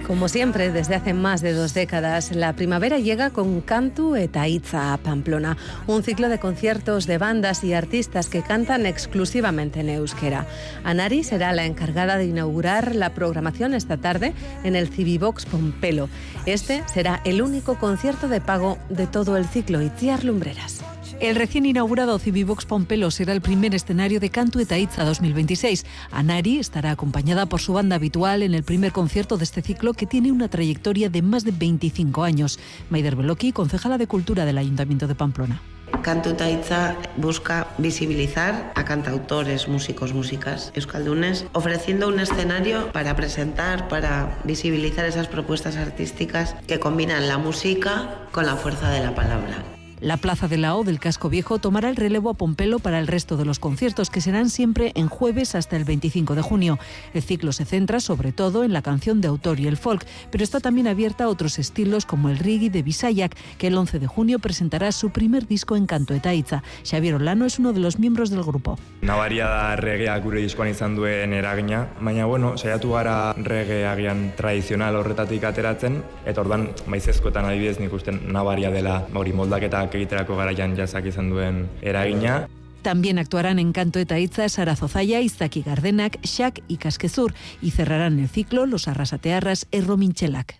Como siempre, desde hace más de 2 décadas, la primavera llega con Kantu eta Hitza a Pamplona, un ciclo de conciertos de bandas y artistas que cantan exclusivamente en euskera. Anari será la encargada de inaugurar la programación esta tarde en el Cibibox Pompelo. Este será el único concierto de pago de todo el ciclo. Itziar Lumbreras. El recién inaugurado Cibibox Pompelo será el primer escenario de Kantu eta Hitza 2026. Anari estará acompañada por su banda habitual en el primer concierto de este ciclo, que tiene una trayectoria de más de 25 años. Maider Beloki, concejala de Cultura del Ayuntamiento de Pamplona. Kantu eta Hitza busca visibilizar a cantautores, músicos, músicas euskaldunes, ofreciendo un escenario para presentar, para visibilizar esas propuestas artísticas que combinan la música con la fuerza de la palabra. La Plaza de la O del Casco Viejo tomará el relevo a Pompelo para el resto de los conciertos, que serán siempre en jueves hasta el 25 de junio. El ciclo se centra sobre todo en la canción de autor y el folk, pero está también abierta a otros estilos como el reggae de Bisaiak, que el 11 de junio presentará su primer disco en Kantu eta Hitza. Xavier Olano es uno de los miembros del grupo. Nabaria da reggaeak gure diskoan izan duen eragina, baina saiatu gara reggae agian tradizional horretatik ateratzen, eta ordan maizezkoetan adibidez nik uste nabaria dela hori moldaketak egiterako garaian jazak izan duen eragina. También actuarán en Kantu eta Hitza Sara Zozaya, Izaki Gardenak, Shak y Casquezur, y cerrarán el ciclo los arrasatearras Erro Mintxelak.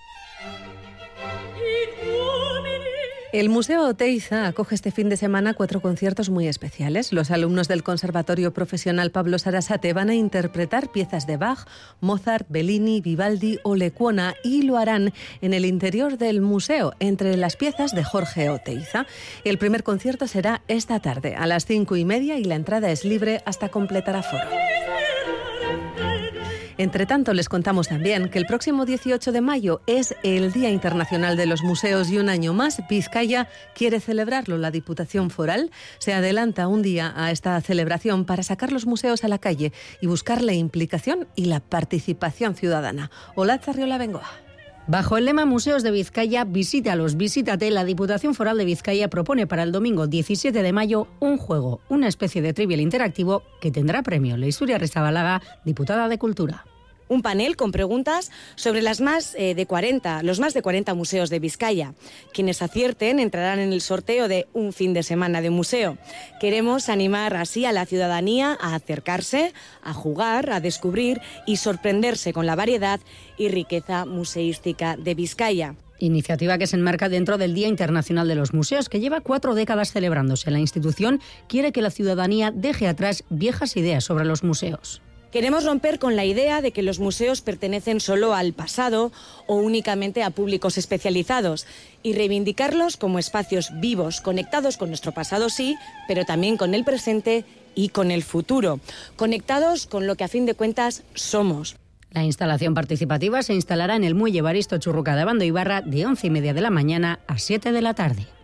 El Museo Oteiza acoge este fin de semana 4 conciertos muy especiales. Los alumnos del Conservatorio Profesional Pablo Sarasate van a interpretar piezas de Bach, Mozart, Bellini, Vivaldi o Lecuona, y lo harán en el interior del museo, entre las piezas de Jorge Oteiza. El primer concierto será esta tarde a las 5:30 y la entrada es libre hasta completar aforo. Entre tanto, les contamos también que el próximo 18 de mayo es el Día Internacional de los Museos y un año más Vizcaya quiere celebrarlo. La Diputación Foral se adelanta un día a esta celebración para sacar los museos a la calle y buscar la implicación y la participación ciudadana. Olatz Arriola Bengoa. Bajo el lema Museos de Vizcaya, visítalos, visítate, la Diputación Foral de Vizcaya propone para el domingo 17 de mayo un juego, una especie de trivial interactivo que tendrá premio. Leixuri Arrizabalaga, diputada de Cultura. Un panel con preguntas sobre los más de 40 museos de Vizcaya. Quienes acierten entrarán en el sorteo de un fin de semana de museo. Queremos animar así a la ciudadanía a acercarse, a jugar, a descubrir y sorprenderse con la variedad y riqueza museística de Vizcaya. Iniciativa que se enmarca dentro del Día Internacional de los Museos, que lleva 4 décadas celebrándose. La institución quiere que la ciudadanía deje atrás viejas ideas sobre los museos. Queremos romper con la idea de que los museos pertenecen solo al pasado o únicamente a públicos especializados y reivindicarlos como espacios vivos, conectados con nuestro pasado sí, pero también con el presente y con el futuro, conectados con lo que a fin de cuentas somos. La instalación participativa se instalará en el Muelle Evaristo Churruca de Abando Ibarra de 11:30 de la mañana a 7 de la tarde.